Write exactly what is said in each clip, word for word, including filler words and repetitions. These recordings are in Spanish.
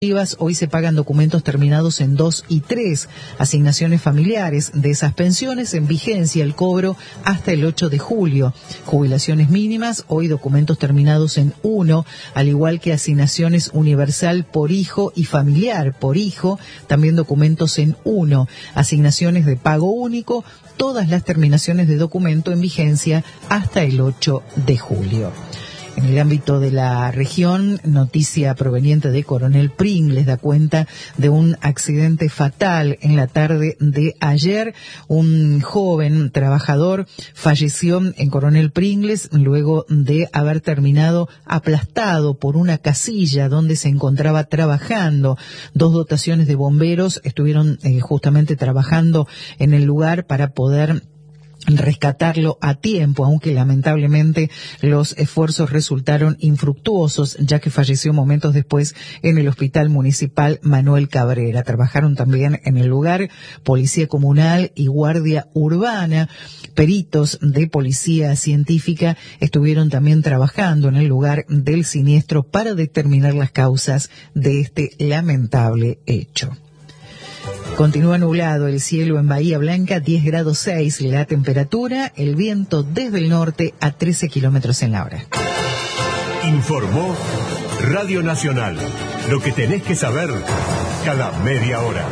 Hoy se pagan documentos terminados en dos y tres, asignaciones familiares de esas pensiones en vigencia el cobro hasta el ocho de julio. Jubilaciones mínimas, hoy documentos terminados en uno, al igual que asignaciones universal por hijo y familiar por hijo, también documentos en uno. Asignaciones de pago único, todas las terminaciones de documento en vigencia hasta el ocho de julio. En el ámbito de la región, noticia proveniente de Coronel Pringles da cuenta de un accidente fatal en la tarde de ayer. Un joven trabajador falleció en Coronel Pringles luego de haber terminado aplastado por una casilla donde se encontraba trabajando. Dos dotaciones de bomberos estuvieron eh, justamente trabajando en el lugar para poder rescatarlo a tiempo, aunque lamentablemente los esfuerzos resultaron infructuosos, ya que falleció momentos después en el Hospital Municipal Manuel Cabrera. Trabajaron también en el lugar Policía Comunal y Guardia Urbana. Peritos de Policía Científica estuvieron también trabajando en el lugar del siniestro para determinar las causas de este lamentable hecho. Continúa nublado el cielo en Bahía Blanca, diez grados seis la temperatura, el viento desde el norte a trece kilómetros en la hora. Informó Radio Nacional, lo que tenés que saber cada media hora.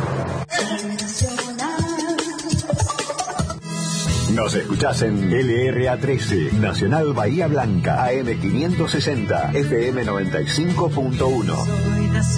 Nos escuchás en L R A trece, Nacional Bahía Blanca, A M quinientos sesenta, F M noventa y cinco punto uno.